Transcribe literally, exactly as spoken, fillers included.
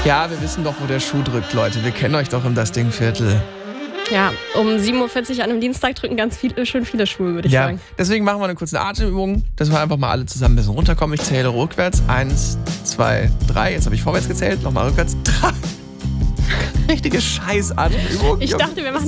Ja, wir wissen doch, wo der Schuh drückt, Leute. Wir kennen euch doch im Das Ding-Viertel. Ja, um sieben Uhr vierzig an einem Dienstag drücken ganz viele, schön viele Schuhe, würde ich ja, sagen. Deswegen machen wir eine kurze Atemübung, dass wir einfach mal alle zusammen ein bisschen runterkommen. Ich zähle rückwärts. Eins, zwei, drei. Jetzt habe ich vorwärts gezählt. Nochmal rückwärts. Drei. Richtige Scheiß-Atemübung. Ich dachte, wir machen